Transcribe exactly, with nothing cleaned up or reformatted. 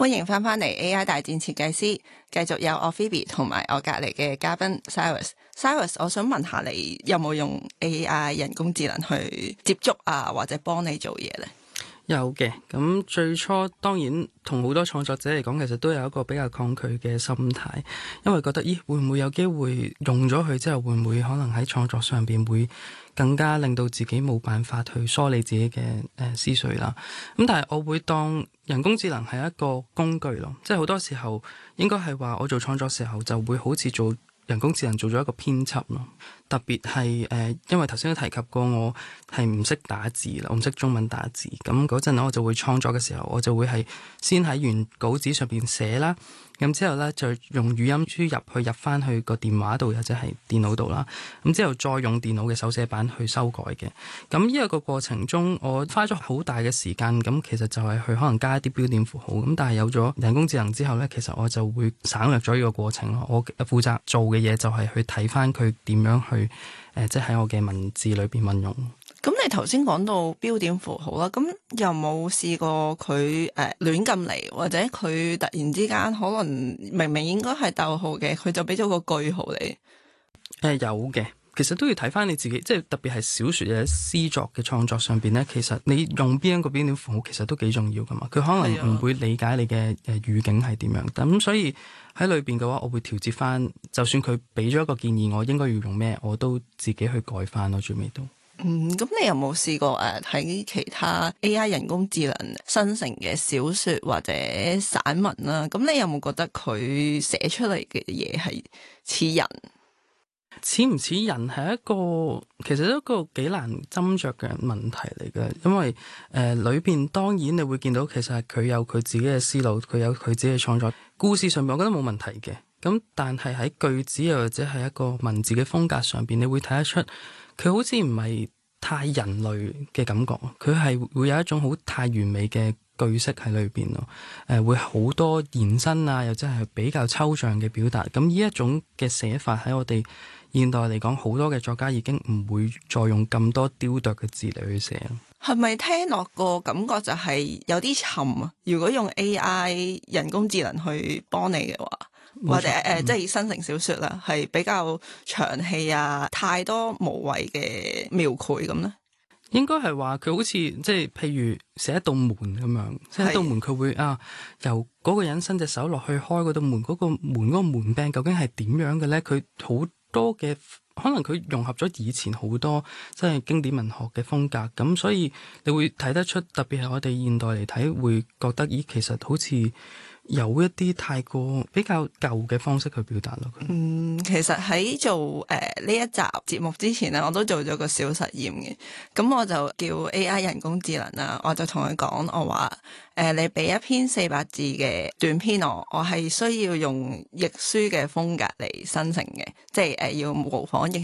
歡迎翻返嚟 A I 大戰設計師，繼續有我 Phoebe 同埋我隔離嘅嘉賓 Cyrus。Cyrus， 我想問下你有冇用 A I 人工智能去接觸啊，或者幫你做嘢呢？ 有嘅，咁最初當然同好多創作者嚟講，其實都有一個比較抗拒嘅心態，因為覺得咦會唔會有機會用咗佢之後，會唔會可能喺創作上邊會更加令到自己冇辦法去梳理自己嘅誒、呃、思緒啦。咁但係我會當人工智能係一個工具咯，即係好多時候應該係話我做創作時候就會好似做人工智能做咗一個編輯咯。特別係誒、呃，因為頭先都提及過，我係唔識打字啦，我唔識中文打字。咁嗰陣我就會創作嘅時候，我就會係先喺原稿紙上邊寫啦，咁之後咧就用語音輸入去入翻去個電話度或者係電腦度啦。咁之後再用電腦嘅手寫版去修改嘅。咁呢一個過程中，我花咗好大嘅時間。咁其實就係去可能加一啲標點符號。咁但係有咗人工智能之後咧，其實我就會省略咗呢個過程咯。我負責做嘅嘢就係去睇翻佢點樣去。去誒，即係喺我嘅文字裏邊運用。 咁你頭先講到標點符號啦，咁有冇試過佢誒亂咁嚟，或者佢突然之間可能明明應該係逗號嘅，佢就俾咗個句號你？誒、 呃，有嘅，其實都要睇翻你自己，即係特別係小說或者詩作嘅創作上邊咧，其實你用邊一個標點符號，其實都幾重要噶嘛。佢可能唔會理解你嘅誒語境係點樣，咁所以。喺裏邊嘅話，我會調節翻，就算佢俾咗一個建議，我應該要用咩，我都自己去改翻咯。最尾都， 嗯，咁你有冇試過誒喺其他 A I 人工智能生成嘅小說或者散文啦？咁你有冇覺得佢寫出嚟嘅嘢係似人？ 似唔似人係一個其實一個幾難斟酌嘅問題嚟嘅，因為誒裏邊當然你會見到其實係佢有佢自己嘅思路，佢有佢自己嘅創作故事上面，我覺得冇問題嘅。咁但係喺句子又或者係一個文字嘅風格上邊，你會睇得出佢好似唔係太人類嘅感覺，佢係會有一種好太完美嘅句式喺裏邊咯。誒、呃、會好多延伸啊，又或者係比較抽象嘅表達。咁呢一種嘅寫法喺我哋現代嚟講，好多嘅作家已經唔會再用咁多雕琢嘅字嚟去寫。 係咪聽落個感覺就係有啲沉啊？如果用 A I 人工智能去幫你嘅話，或者誒、呃嗯、即係生成小說啦，係比較長氣啊，太多無謂嘅描繪咁咧？ 應該係話佢好似即係譬如寫一道門咁樣，寫一道門佢會啊由嗰個人伸隻手落去開嗰道門，嗰、嗰個門嗰個門柄究竟係點樣嘅咧？佢好多嘅可能佢融合咗以前好多即係經典文學嘅風格，咁所以你會睇得出，特別係我哋現代嚟睇，會覺得咦，其實好似有一啲太過比較舊嘅方式去表達咯。 嗯，其實喺做誒呢、呃、一集節目之前咧，我都做咗個小實驗嘅。咁我就叫 A I 人工智能啦，我就同佢講，我話誒、呃、你俾一篇四百字嘅短篇我，我係需要用亦舒嘅風格嚟生成嘅，即係誒、呃、要模仿亦